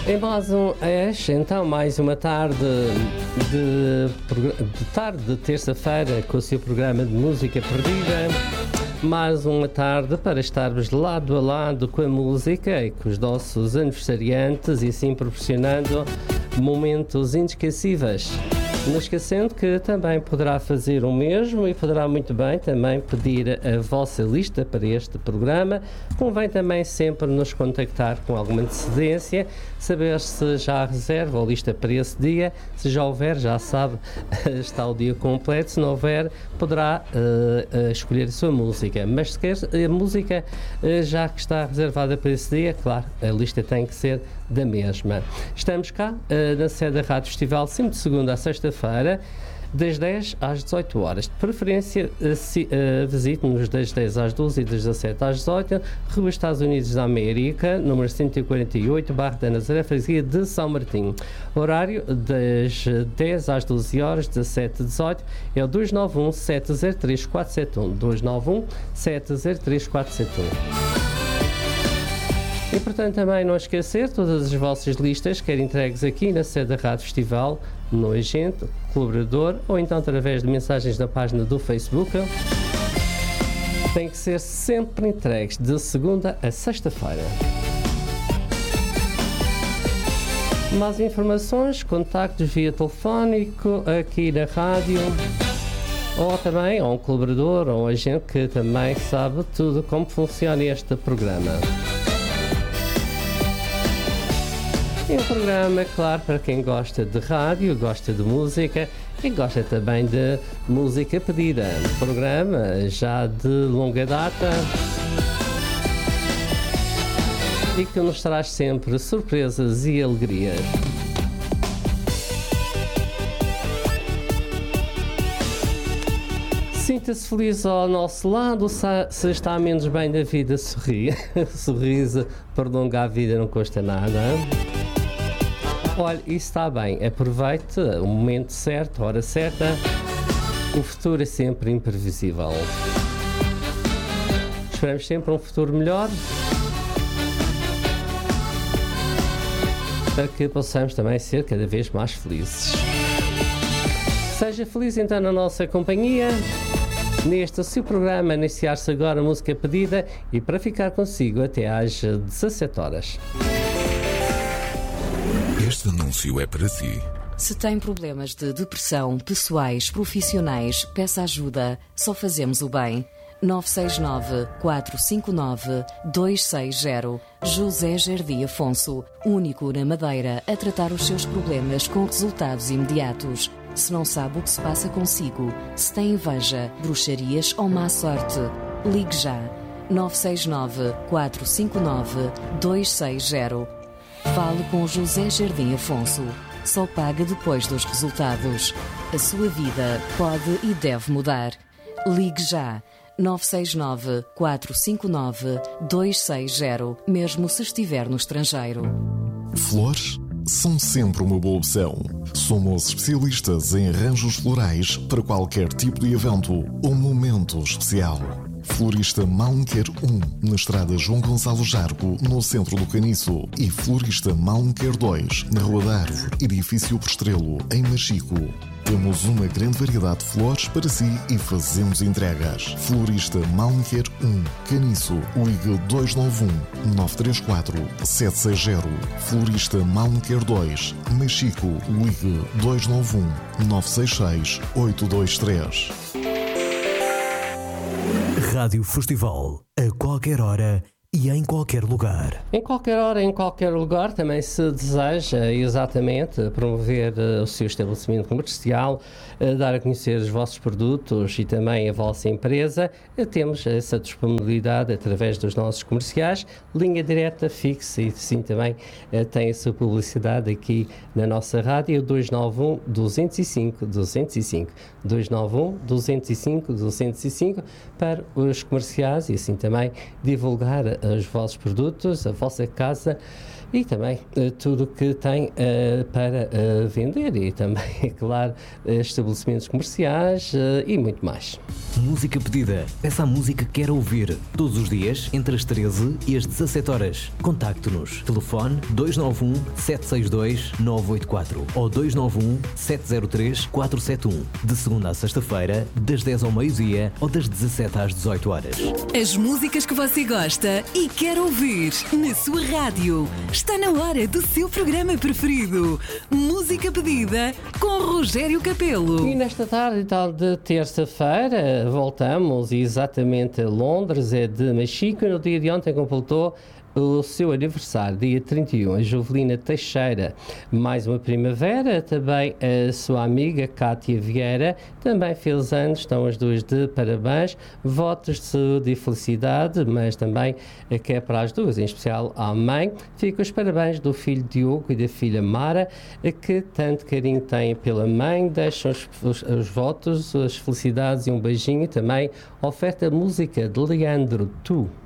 Em mais uma tarde de terça-feira com o seu programa de música perdida. Mais uma tarde para estarmos lado a lado com a música e com os nossos aniversariantes e assim proporcionando momentos inesquecíveis. Não esquecendo que também poderá fazer o mesmo e poderá muito bem também pedir a vossa lista para este programa. Convém também sempre nos contactar com alguma antecedência, saber se já há reserva ou lista para esse dia. Se já houver, já sabe, está o dia completo. Se não houver, poderá escolher a sua música. Mas se quer a música já que está reservada para esse dia, claro, a lista tem que ser da mesma. Estamos cá na sede da Rádio Festival, sempre de segunda a sexta-feira, das 10 às 18 horas. De preferência, visite-nos das 10 às 12 e das 17 às 18, Rua Estados Unidos da América, número 148, Bairro da Nazaré, freguesia de São Martinho. Horário das 10 às 12 horas, 17 a 18, é o 291-703-471. 291-703-471. E, portanto, também não esquecer todas as vossas listas, quer entregues aqui na sede da Rádio Festival, no agente, colaborador, ou então através de mensagens na página do Facebook. Tem que ser sempre entregues de segunda a sexta-feira. Mais informações, contactos via telefónico aqui na rádio, ou também a um colaborador ou um agente que também sabe tudo como funciona este programa. É um programa, claro, para quem gosta de rádio, gosta de música e gosta também de música pedida. Um programa já de longa data e que nos traz sempre surpresas e alegrias. Sinta-se feliz ao nosso lado, se está menos bem da vida, sorria. Sorriso prolonga a vida, não custa nada. Olha, isso está bem, aproveite o momento certo, a hora certa. O futuro é sempre imprevisível. Esperamos sempre um futuro melhor, para que possamos também ser cada vez mais felizes. Seja feliz então na nossa companhia, neste seu programa, iniciar-se agora a música pedida e para ficar consigo até às 17 horas. Este anúncio é para si. Se tem problemas de depressão, pessoais, profissionais, peça ajuda. Só fazemos o bem. 969-459-260. José Jardim Afonso, único na Madeira a tratar os seus problemas com resultados imediatos. Se não sabe o que se passa consigo, se tem inveja, bruxarias ou má sorte, ligue já. 969-459-260. Fale com José Jardim Afonso. Só paga depois dos resultados. A sua vida pode e deve mudar. Ligue já. 969-459-260, mesmo se estiver no estrangeiro. Flores são sempre uma boa opção. Somos especialistas em arranjos florais para qualquer tipo de evento ou momento especial. Florista Malmequer 1, na estrada João Gonçalo Jargo, no centro do Caniço. E Florista Malmequer 2, na Rua da Árvore, edifício Postrelo, em Machico. Temos uma grande variedade de flores para si e fazemos entregas. Florista Malmequer 1, Caniço, ligue 291-934-760. Florista Malmequer 2, Machico, ligue 291-966-823. Rádio Festival, a qualquer hora e em qualquer lugar. Em qualquer hora, em qualquer lugar, também se deseja exatamente promover o seu estabelecimento comercial, dar a conhecer os vossos produtos e também a vossa empresa, temos essa disponibilidade através dos nossos comerciais, linha direta fixa e sim também tem a sua publicidade aqui na nossa rádio 291-205-205 291-205-205 para os comerciais e assim também divulgar os vossos produtos, a vossa casa e também tudo o que tem para vender e também, é claro, estabelecimentos comerciais e muito mais. Música pedida. Peça a música que quer ouvir. Todos os dias, entre as 13 e as 17 horas. Contacte-nos. Telefone 291 762 984 ou 291 703 471. De segunda à sexta-feira, das 10 ao meio-dia ou das 17 às 18 horas. As músicas que você gosta e quer ouvir na sua rádio. Está na hora do seu programa preferido. Música pedida com Rogério Capelo. E nesta tarde tal de terça-feira voltamos exatamente a Londres, é de Machico. No dia de ontem completou o seu aniversário, dia 31, a Jovelina Teixeira, mais uma primavera, também a sua amiga Cátia Vieira, também fez anos, estão as duas de parabéns, votos de saúde e felicidade, mas também que é para as duas, em especial à mãe. Fica os parabéns do filho Diogo e da filha Mara, que tanto carinho têm pela mãe, deixam os votos, as felicidades e um beijinho, e também oferta a música de Leandro Tu.